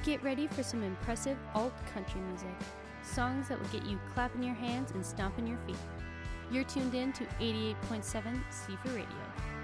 Get ready for some impressive alt country music, songs that will get you clapping your hands and stomping your feet. You're tuned in to 88.7 C4 Radio.